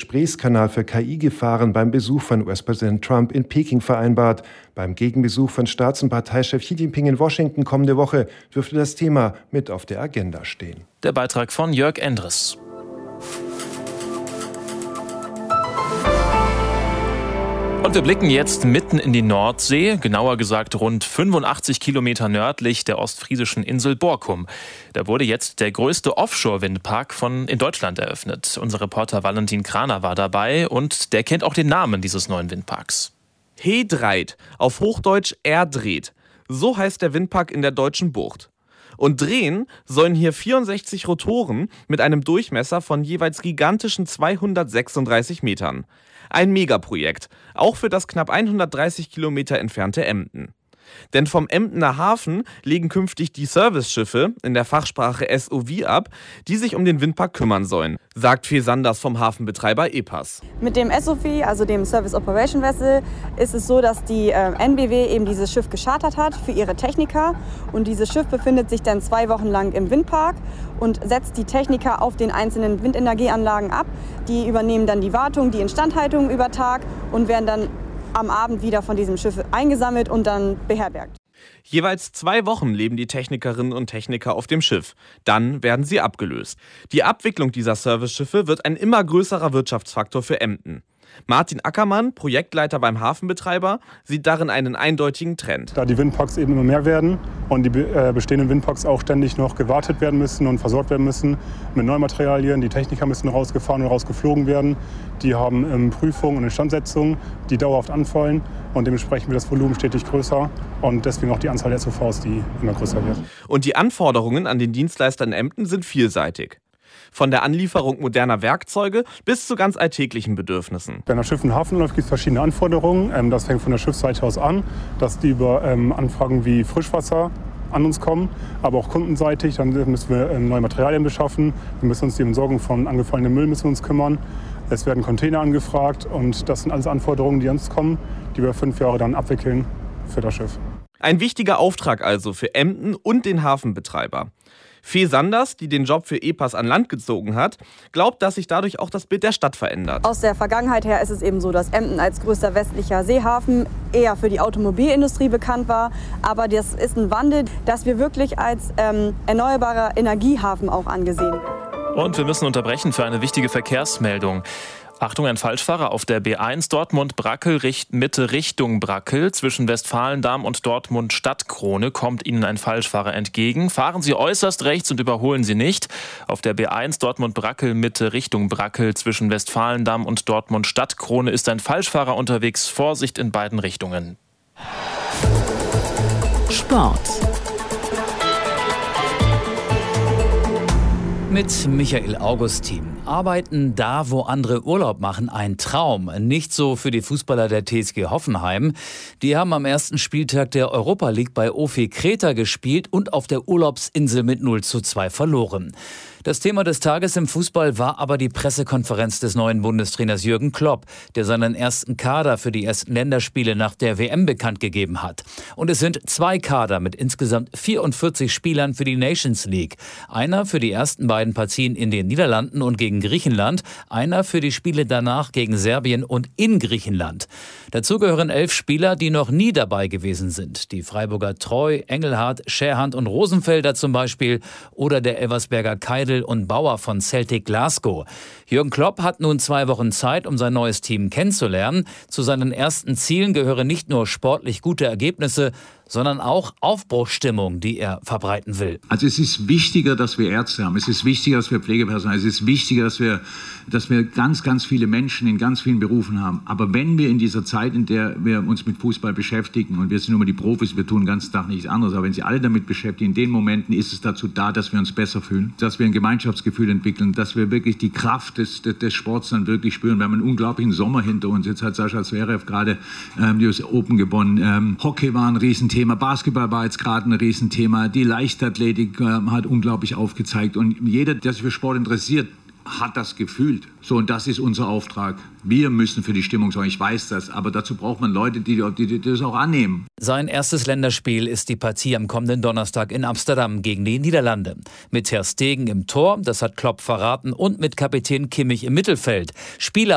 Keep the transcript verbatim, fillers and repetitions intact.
Gesprächskanal für K I-Gefahren beim Besuch von U S-Präsident Trump in Peking vereinbart. Beim Gegenbesuch von Staats- und Parteichef Xi Jinping in Washington kommende Woche dürfte das Thema mit auf der Agenda stehen. Der Beitrag von Jörg Endres. Und wir blicken jetzt mitten in die Nordsee, genauer gesagt rund fünfundachtzig Kilometer nördlich der ostfriesischen Insel Borkum. Da wurde jetzt der größte Offshore-Windpark von in Deutschland eröffnet. Unser Reporter Valentin Kraner war dabei und der kennt auch den Namen dieses neuen Windparks. He Dreit, auf Hochdeutsch er dreht. So heißt der Windpark in der deutschen Bucht. Und drehen sollen hier vierundsechzig Rotoren mit einem Durchmesser von jeweils gigantischen zweihundertsechsunddreißig Metern. Ein Megaprojekt, auch für das knapp hundertdreißig Kilometer entfernte Emden. Denn vom Emdener Hafen legen künftig die Serviceschiffe, in der Fachsprache S O V, ab, die sich um den Windpark kümmern sollen, sagt Fee Sanders vom Hafenbetreiber E P A S. Mit dem S O V, also dem Service Operation Vessel, ist es so, dass die äh, N B W eben dieses Schiff geschartert hat für ihre Techniker. Und dieses Schiff befindet sich dann zwei Wochen lang im Windpark und setzt die Techniker auf den einzelnen Windenergieanlagen ab. Die übernehmen dann die Wartung, die Instandhaltung über Tag und werden dann am Abend wieder von diesem Schiff eingesammelt und dann beherbergt. Jeweils zwei Wochen leben die Technikerinnen und Techniker auf dem Schiff. Dann werden sie abgelöst. Die Abwicklung dieser Serviceschiffe wird ein immer größerer Wirtschaftsfaktor für Emden. Martin Ackermann, Projektleiter beim Hafenbetreiber, sieht darin einen eindeutigen Trend. Da die Windparks eben immer mehr werden und die bestehenden Windparks auch ständig noch gewartet werden müssen und versorgt werden müssen mit Neumaterialien, die Techniker müssen rausgefahren und rausgeflogen werden, die haben ähm, Prüfungen und Instandsetzungen, die dauerhaft anfallen und dementsprechend wird das Volumen stetig größer und deswegen auch die Anzahl der S O Vs, die immer größer wird. Und die Anforderungen an den Dienstleister in Emden sind vielseitig. Von der Anlieferung moderner Werkzeuge bis zu ganz alltäglichen Bedürfnissen. Wenn das Schiff in den Hafen läuft, gibt es verschiedene Anforderungen. Das fängt von der Schiffsseite aus an, dass die über Anfragen wie Frischwasser an uns kommen, aber auch kundenseitig. Dann müssen wir neue Materialien beschaffen. Wir müssen uns die Entsorgung von angefallenem Müll müssen uns kümmern. Es werden Container angefragt und das sind alles Anforderungen, die an uns kommen, die wir fünf Jahre dann abwickeln für das Schiff. Ein wichtiger Auftrag also für Emden und den Hafenbetreiber. Fee Sanders, die den Job für E P A S an Land gezogen hat, glaubt, dass sich dadurch auch das Bild der Stadt verändert. Aus der Vergangenheit her ist es eben so, dass Emden als größter westlicher Seehafen eher für die Automobilindustrie bekannt war. Aber das ist ein Wandel, dass wir wirklich als ähm, erneuerbarer Energiehafen auch angesehen werden. Und wir müssen unterbrechen für eine wichtige Verkehrsmeldung. Achtung, ein Falschfahrer auf der B eins Dortmund-Brackel Mitte Richtung Brackel. Zwischen Westfalendamm und Dortmund-Stadtkrone kommt Ihnen ein Falschfahrer entgegen. Fahren Sie äußerst rechts und überholen Sie nicht. Auf der B eins Dortmund-Brackel Mitte Richtung Brackel zwischen Westfalendamm und Dortmund-Stadtkrone ist ein Falschfahrer unterwegs. Vorsicht in beiden Richtungen. Sport. Mit Michael Augustin. Arbeiten da, wo andere Urlaub machen, ein Traum. Nicht so für die Fußballer der T S G Hoffenheim. Die haben am ersten Spieltag der Europa League bei O F Kreta gespielt und auf der Urlaubsinsel mit null zu zwei verloren. Das Thema des Tages im Fußball war aber die Pressekonferenz des neuen Bundestrainers Jürgen Klopp, der seinen ersten Kader für die ersten Länderspiele nach der W M bekannt gegeben hat. Und es sind zwei Kader mit insgesamt vierundvierzig Spielern für die Nations League. Einer für die ersten beiden Partien in den Niederlanden und gegen Griechenland, einer für die Spiele danach gegen Serbien und in Griechenland. Dazu gehören elf Spieler, die noch nie dabei gewesen sind. Die Freiburger Treu, Engelhardt, Scherhand und Rosenfelder zum Beispiel oder der Elversberger Keidel und Bauer von Celtic Glasgow. Jürgen Klopp hat nun zwei Wochen Zeit, um sein neues Team kennenzulernen. Zu seinen ersten Zielen gehören nicht nur sportlich gute Ergebnisse, sondern auch Aufbruchsstimmung, die er verbreiten will. Also es ist wichtiger, dass wir Ärzte haben. Es ist wichtiger, dass wir Pflegepersonal haben. Es ist wichtiger, dass wir, dass wir ganz, ganz viele Menschen in ganz vielen Berufen haben. Aber wenn wir in dieser Zeit, in der wir uns mit Fußball beschäftigen, und wir sind nur mal die Profis, wir tun den ganzen Tag nichts anderes, aber wenn sie alle damit beschäftigen, in den Momenten ist es dazu da, dass wir uns besser fühlen, dass wir ein Gemeinschaftsgefühl entwickeln, dass wir wirklich die Kraft des, des, des Sports dann wirklich spüren. Wir haben einen unglaublichen Sommer hinter uns. Jetzt hat Sascha Zverev gerade ähm, die U S Open gewonnen. Ähm, Hockey war ein Riesenthema. Basketball war jetzt gerade ein Riesenthema. Die Leichtathletik äh, hat unglaublich aufgezeigt. Und jeder, der sich für Sport interessiert, hat das gefühlt. So, und das ist unser Auftrag. Wir müssen für die Stimmung sorgen, ich weiß das, aber dazu braucht man Leute, die, die, die das auch annehmen. Sein erstes Länderspiel ist die Partie am kommenden Donnerstag in Amsterdam gegen die Niederlande. Mit Ter Stegen im Tor, das hat Klopp verraten, und mit Kapitän Kimmich im Mittelfeld. Spieler